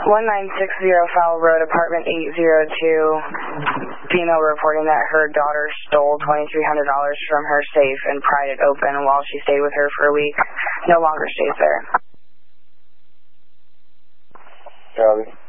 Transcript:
1960 Fowle Road, apartment 802. Female reporting that her daughter stole $2,300 from her safe and pried it open while she stayed with her for a week. No longer stays there. Copy.